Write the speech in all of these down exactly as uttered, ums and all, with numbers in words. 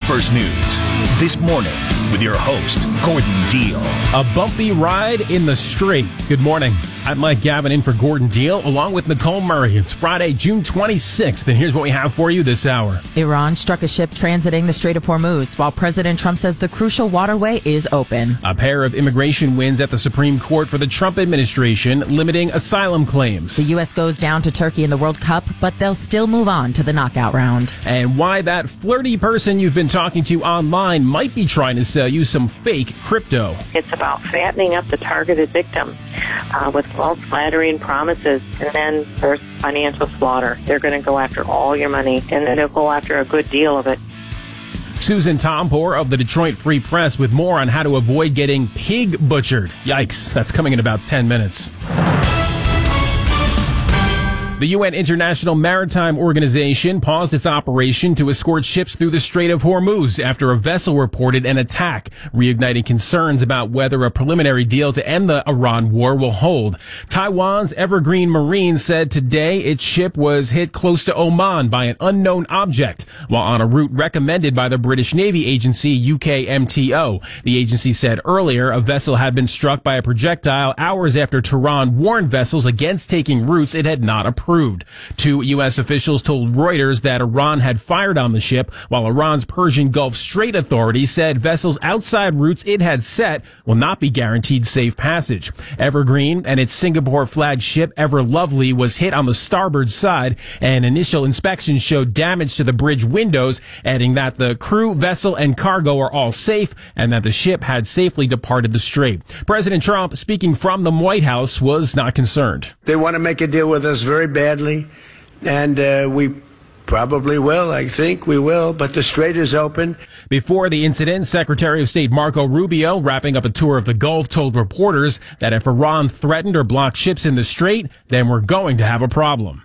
First News This Morning with your host, Gordon Deal. A bumpy ride in the Strait. Good morning. I'm Mike Gavin in for Gordon Deal, along with Nicole Murray. It's Friday, June twenty-sixth, and here's what we have for you this hour. Iran struck a ship transiting the Strait of Hormuz, while President Trump says the crucial waterway is open. A pair of immigration wins at the Supreme Court for the Trump administration, limiting asylum claims. The U S goes down to Turkey in the World Cup, but they'll still move on to the knockout round. And why that flirty person you've been talking to online might be trying to sell you some fake crypto. It's about fattening up the targeted victim uh, with false flattering promises, and then there's financial slaughter. They're going to go after all your money, and then they'll go after a good deal of it. Susan Tompor of the Detroit Free Press with more on how to avoid getting pig butchered. Yikes, that's coming in about ten minutes. The U N International Maritime Organization paused its operation to escort ships through the Strait of Hormuz after a vessel reported an attack, reigniting concerns about whether a preliminary deal to end the Iran war will hold. Taiwan's Evergreen Marine said today its ship was hit close to Oman by an unknown object while on a route recommended by the British Navy agency U K M T O. The agency said earlier a vessel had been struck by a projectile hours after Tehran warned vessels against taking routes it had not approved. Two U S officials told Reuters that Iran had fired on the ship, while Iran's Persian Gulf Strait Authority said vessels outside routes it had set will not be guaranteed safe passage. Evergreen and its Singapore flagged ship Ever Lovely was hit on the starboard side, and initial inspections showed damage to the bridge windows, adding that the crew, vessel, and cargo are all safe and that the ship had safely departed the strait. President Trump, speaking from the White House, was not concerned. They want to make a deal with us very badly. badly, and uh, we probably will. I think we will, but the strait is open. Before the incident, Secretary of State Marco Rubio, wrapping up a tour of the Gulf, told reporters that if Iran threatened or blocked ships in the strait, then we're going to have a problem.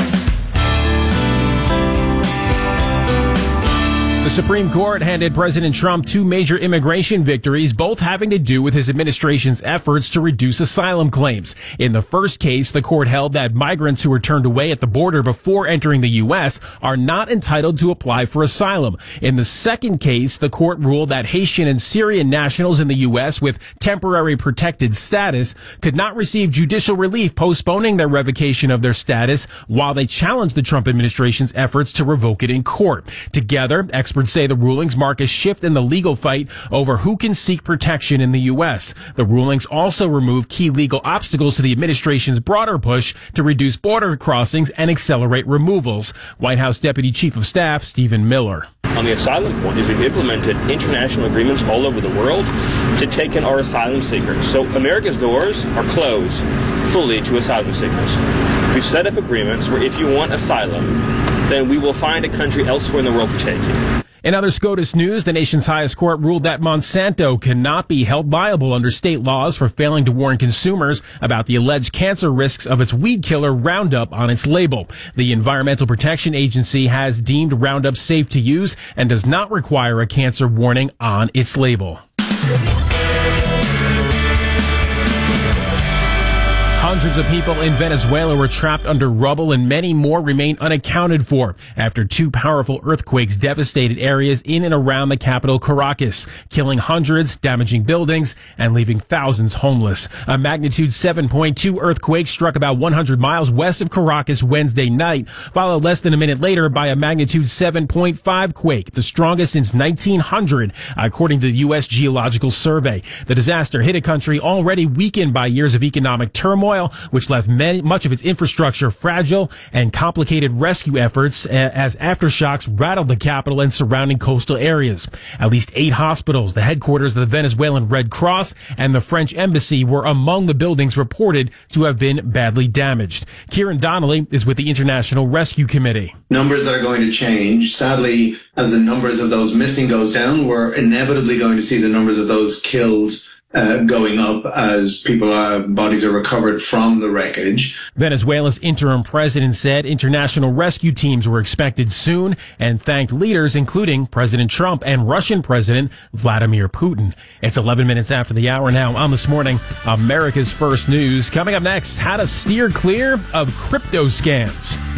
The Supreme Court handed President Trump two major immigration victories, both having to do with his administration's efforts to reduce asylum claims. In the first case, the court held that migrants who were turned away at the border before entering the U S are not entitled to apply for asylum. In the second case, the court ruled that Haitian and Syrian nationals in the U S with temporary protected status could not receive judicial relief, postponing their revocation of their status while they challenged the Trump administration's efforts to revoke it in court. Together, experts Experts say the rulings mark a shift in the legal fight over who can seek protection in the U S. The rulings also remove key legal obstacles to the administration's broader push to reduce border crossings and accelerate removals. White House Deputy Chief of Staff Stephen Miller. On the asylum point is we've implemented international agreements all over the world to take in our asylum seekers. So America's doors are closed fully to asylum seekers. We've set up agreements where if you want asylum, then we will find a country elsewhere in the world to take you. In other SCOTUS news, the nation's highest court ruled that Monsanto cannot be held liable under state laws for failing to warn consumers about the alleged cancer risks of its weed killer Roundup on its label. The Environmental Protection Agency has deemed Roundup safe to use and does not require a cancer warning on its label. Hundreds of people in Venezuela were trapped under rubble and many more remain unaccounted for after two powerful earthquakes devastated areas in and around the capital Caracas, killing hundreds, damaging buildings, and leaving thousands homeless. A magnitude seven point two earthquake struck about one hundred miles west of Caracas Wednesday night, followed less than a minute later by a magnitude seven point five quake, the strongest since nineteen hundred, according to the U S Geological Survey. The disaster hit a country already weakened by years of economic turmoil, which left many, much of its infrastructure fragile, and complicated rescue efforts as aftershocks rattled the capital and surrounding coastal areas. At least eight hospitals, the headquarters of the Venezuelan Red Cross, and the French embassy were among the buildings reported to have been badly damaged. Kieran Donnelly is with the International Rescue Committee. Numbers that are going to change. Sadly, as the numbers of those missing goes down, we're inevitably going to see the numbers of those killed Uh, going up as people, uh, bodies are recovered from the wreckage. Venezuela's interim president said international rescue teams were expected soon and thanked leaders including President Trump and Russian President Vladimir Putin. It's eleven minutes after the hour now on This Morning, America's First News. Coming up next, how to steer clear of crypto scams.